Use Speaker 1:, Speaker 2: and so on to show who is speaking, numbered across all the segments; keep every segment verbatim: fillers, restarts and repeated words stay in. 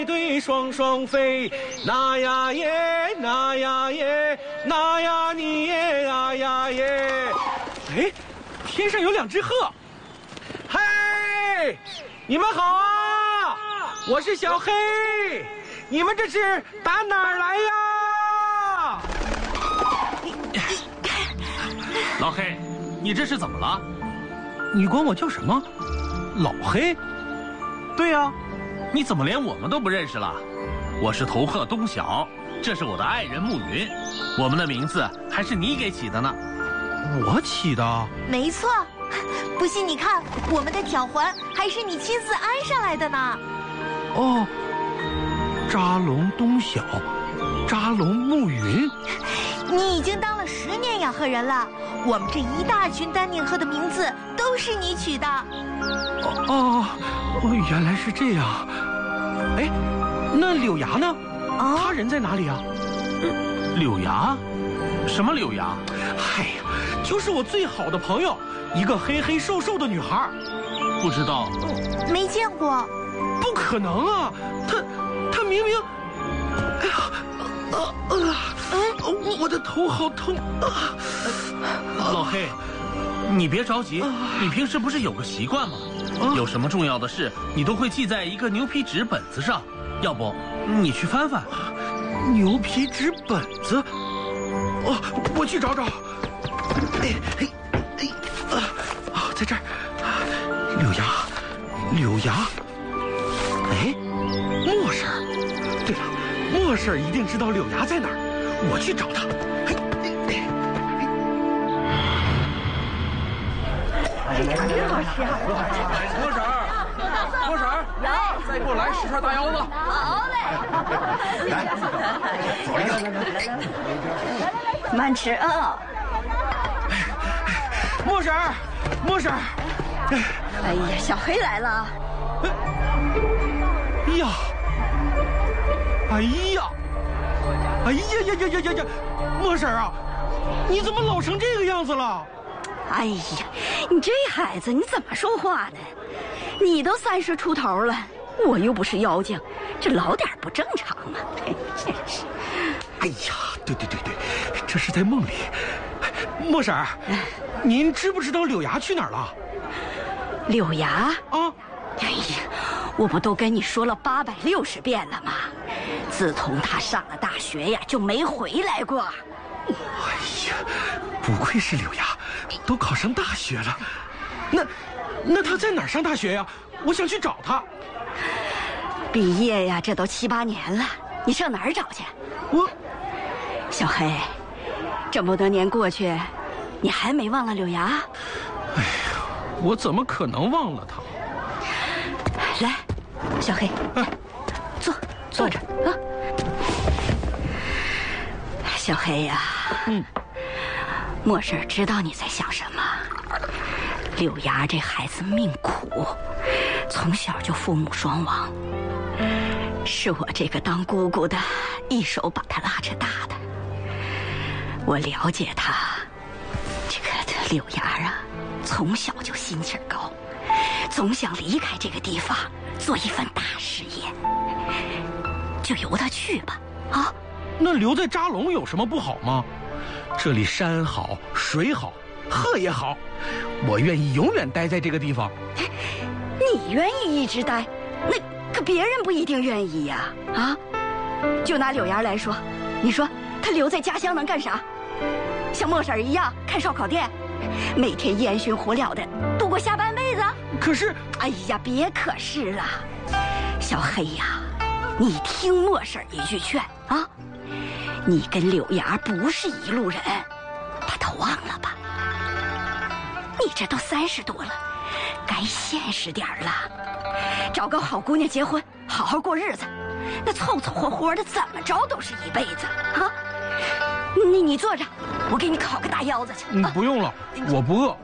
Speaker 1: 对双双飞，那呀耶，那呀耶，那呀你耶呀呀耶。哎，天上有两只鹤。嘿，你们好啊！我是小黑，你们这是打哪儿来呀？
Speaker 2: 老黑，你这是怎么了？
Speaker 1: 你管我叫什么？老黑？
Speaker 2: 对呀。你怎么连我们都不认识了？我是头鹤东晓，这是我的爱人暮云，我们的名字还是你给起的呢。
Speaker 1: 我起的？
Speaker 3: 没错，不信你看，我们的挑环还是你亲自安上来的呢。
Speaker 1: 哦，扎龙东晓，扎龙暮云。
Speaker 3: 你已经当了十年养鹤人了，我们这一大群丹顶鹤的名字都是你取的。
Speaker 1: 哦哦，原来是这样。哎，那柳芽呢？
Speaker 3: 哦，
Speaker 1: 他人在哪里啊？
Speaker 2: 柳芽？什么柳芽？
Speaker 1: 嗨呀，就是我最好的朋友，一个黑黑瘦瘦的女孩。
Speaker 2: 不知道。
Speaker 3: 没见过。
Speaker 1: 不可能啊！她，她明明……哎呀，啊啊！哎，我的头好痛啊！
Speaker 2: 老黑，你别着急，你平时不是有个习惯吗？有什么重要的事，你都会记在一个牛皮纸本子上。要不，你去翻翻。
Speaker 1: 牛皮纸本子？哦，我去找找。哎哎哎啊啊，在这儿。柳芽，柳芽。哎，莫婶儿。对了，莫婶儿一定知道柳芽在哪儿。我去找她。嘿，哎
Speaker 4: 哎，这真好吃啊！
Speaker 5: 莫婶儿，莫婶儿，再给我来十串大腰子。
Speaker 4: 好嘞，
Speaker 5: 来，走一个，来来来
Speaker 4: 来，慢吃啊！
Speaker 1: 莫婶儿，莫婶儿。
Speaker 4: 哎呀，小黑来了！
Speaker 1: 哎呀，哎呀，哎呀呀呀呀呀呀！莫婶儿啊，你怎么老成这个样子了？
Speaker 4: 哎呀，你这孩子你怎么说话呢？你都三十出头了，我又不是妖精，这老点不正常吗？真是。
Speaker 1: 哎呀，对对对对，这是在梦里。莫婶儿，您知不知道柳芽去哪儿了？
Speaker 4: 柳芽
Speaker 1: 啊？
Speaker 4: 哎呀，我不都跟你说了八百六十遍了吗？自从他上了大学呀，就没回来过。
Speaker 1: 哎呀，不愧是柳芽，都考上大学了。那，那他在哪儿上大学呀？我想去找他。
Speaker 4: 毕业呀，这都七八年了，你上哪儿找去？
Speaker 1: 我，
Speaker 4: 小黑，这么多年过去，你还没忘了柳芽？
Speaker 1: 哎呀，我怎么可能忘了他？
Speaker 4: 来，小黑，
Speaker 1: 哎，
Speaker 4: 坐，坐这儿啊。小黑呀，
Speaker 1: 嗯，
Speaker 4: 莫婶知道你在想什么。柳芽这孩子命苦，从小就父母双亡，是我这个当姑姑的一手把他拉扯大的。我了解他，这个柳芽啊，从小就心气儿高，总想离开这个地方，做一番大事业。就由他去吧，啊。
Speaker 1: 那留在扎龙有什么不好吗？这里山好水好，鹤也好，我愿意永远待在这个地方。
Speaker 4: 你愿意一直待，那可别人不一定愿意呀！啊，就拿柳芽来说，你说他留在家乡能干啥？像莫婶一样开烧烤店，每天烟熏火燎的度过下半辈子。
Speaker 1: 可是，
Speaker 4: 哎呀，别可是了，小黑呀，你听莫婶一句劝啊！你跟柳芽不是一路人，把他忘了吧。你这都三十多了，该现实点了，找个好姑娘结婚，好好过日子。那凑凑合合的，怎么着都是一辈子啊！你你坐着，我给你烤个大腰子去。
Speaker 1: 嗯，不用了，我不饿。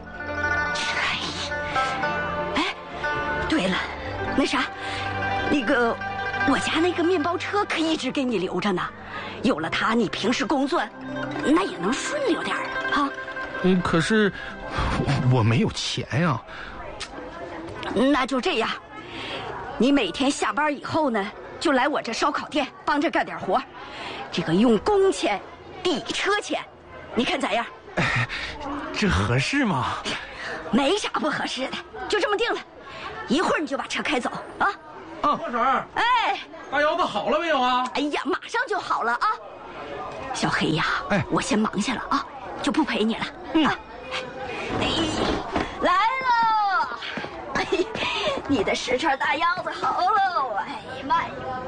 Speaker 4: 哎，对了，那啥，那个我家那个面包车可一直给你留着呢。有了它，你平时工作那也能顺溜点啊。
Speaker 1: 嗯，可是我没有钱呀、啊。
Speaker 4: 那就这样，你每天下班以后呢， 就来我这烧烤店帮着干点活，这个用工钱抵车钱，你看咋样？
Speaker 1: 哎，这合适吗？
Speaker 4: 没啥不合适的，就这么定了。一会儿你就把车开走啊！
Speaker 5: 啊，莫婶儿，
Speaker 4: 哎，
Speaker 5: 大腰子好了没有啊？
Speaker 4: 哎呀，马上就好了啊！小黑呀，
Speaker 1: 哎，
Speaker 4: 我先忙下了啊，就不陪你了、
Speaker 1: 嗯、
Speaker 4: 啊。哎，来喽！哎，你的十串大腰子好喽！哎，慢一点。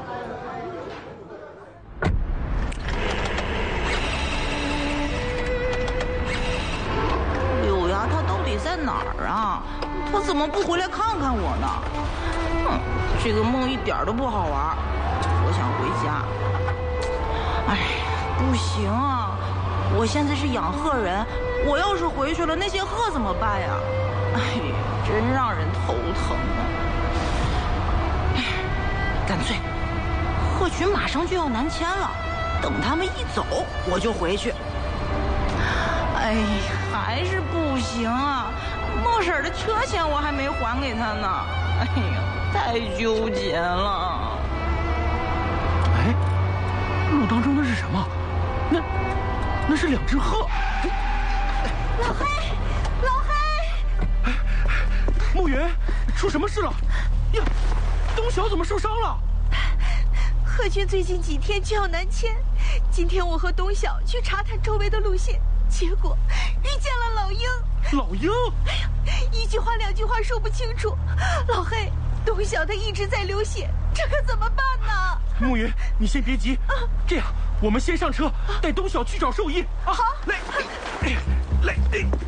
Speaker 6: 柳芽他到底在哪儿啊？他怎么不回来看看我呢？哼，这个梦一点都不好玩，我想回家。哎，不行啊！我现在是养鹤人，我要是回去了，那些鹤怎么办呀？哎，真让人头疼啊！哎，干脆，鹤群马上就要南迁了，等他们一走，我就回去。哎，还是不行啊！莫婶的车钱我还没还给他呢。哎呀，太纠结了。
Speaker 1: 哎，路当中那是什么？那那是两只鹤。
Speaker 3: 老黑，老黑！
Speaker 1: 木云，出什么事了？呀，东晓怎么受伤了？
Speaker 3: 鹤群最近几天就要南迁，今天我和东晓去查探周围的路线，结果遇见了老鹰。
Speaker 1: 老鹰？
Speaker 3: 哎呀，一句话两句话说不清楚。老黑，东晓他一直在流血，这可怎么办呢？
Speaker 1: 木云，你先别急，啊、这样我们先上车，带东晓去找兽医。啊、好，来，来，来。